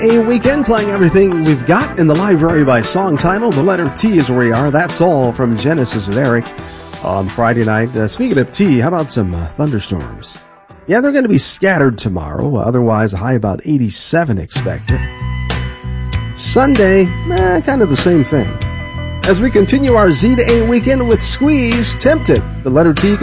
A weekend playing everything we've got in the library by song title. The letter T is where we are. That's all from Genesis with Eric on Friday night. Speaking of T, how about some thunderstorms? Yeah, they're going to be scattered tomorrow. Otherwise, a high about 87 expected. Sunday, kind of the same thing. As we continue our Z to A weekend with Squeeze, Tempted. The letter T